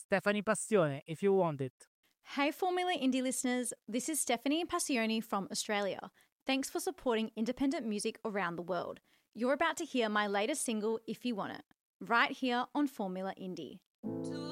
Stephanie Passione, if you want it. Hey Formula Indie listeners, this is Stephanie Passione from Australia. Thanks for supporting independent music around the world. You're about to hear my latest single, If You Want It, right here on Formula Indie.